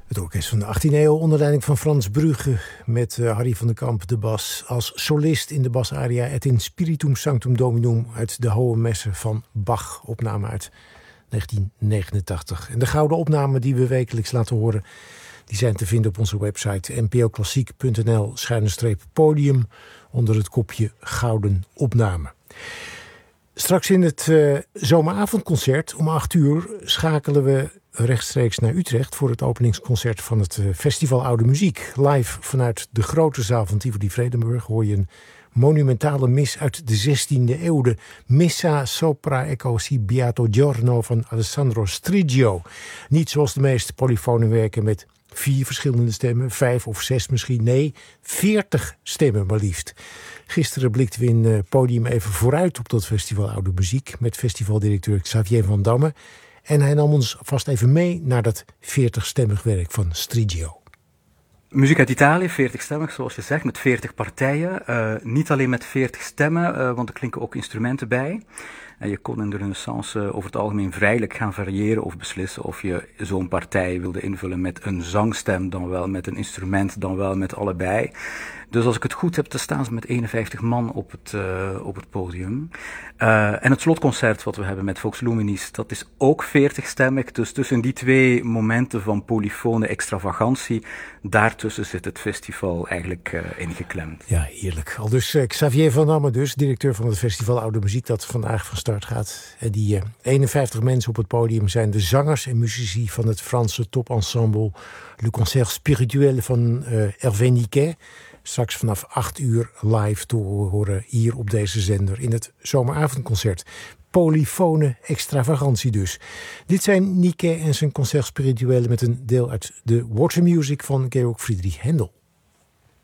Het orkest van de 18e eeuw onder leiding van Frans Brugge met Harry van den Kamp de bas als solist in de basaria Et in Spiritum Sanctum Dominum uit de Hohe Messe van Bach, opname uit 1989. En de gouden opnamen die we wekelijks laten horen, die zijn te vinden op onze website npoklassiek.nl/podium onder het kopje Gouden Opname. Straks in het zomeravondconcert om 8:00 schakelen we rechtstreeks naar Utrecht voor het openingsconcert van het Festival Oude Muziek. Live vanuit de grote zaal van Tivoli Vredenburg hoor je een monumentale mis uit de 16e eeuw. De Missa sopra Ecco si beato giorno van Alessandro Striggio. Niet zoals de meeste polyfone werken met 4 verschillende stemmen, 5 of 6 misschien. Nee, 40 stemmen maar liefst. Gisteren blikten we in Podium even vooruit op dat Festival Oude Muziek met festivaldirecteur Xavier van Damme. En hij nam ons vast even mee naar dat 40-stemmig werk van Striggio. Muziek uit Italië, 40-stemmig zoals je zegt, met 40 partijen. Niet alleen met 40 stemmen, want er klinken ook instrumenten bij. En je kon in de Renaissance over het algemeen vrijelijk gaan variëren of beslissen of je zo'n partij wilde invullen met een zangstem, dan wel met een instrument, dan wel met allebei. Dus als ik het goed heb, dan staan ze met 51 man op het podium. En het slotconcert wat we hebben met Vox Luminis, dat is ook 40-stemmig. Dus tussen die twee momenten van polyfone extravagantie, daartussen zit het festival eigenlijk ingeklemd. Ja, heerlijk. Al dus Xavier van Damme, dus directeur van het Festival Oude Muziek dat vandaag van start gaat. En die 51 mensen op het podium zijn de zangers en muzici van het Franse topensemble Le Concert Spirituel van Hervé Niquet. Straks vanaf 8:00 live te horen hier op deze zender in het zomeravondconcert. Polyfone extravagantie dus. Dit zijn Niquet en zijn Concert Spirituel met een deel uit de Water Music van Georg Friedrich Händel.